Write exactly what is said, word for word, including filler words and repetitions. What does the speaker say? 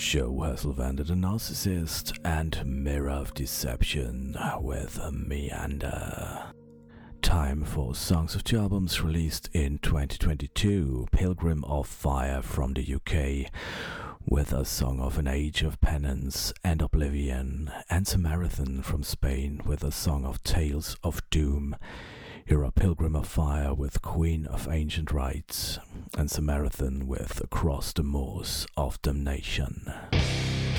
Joe Hasselvander, the Narcissist, and Mirror of Deception with Meander. Time for Songs of Two albums released in twenty twenty-two. Pilgrim of Fire from the U K with A Song of an Age of Penance and Oblivion, and Samarathon from Spain with A Song of Tales of Doom. Here are Pilgrim of Fire with Queen of Ancient Rites, and Samarathon with Across the Moors of Damnation.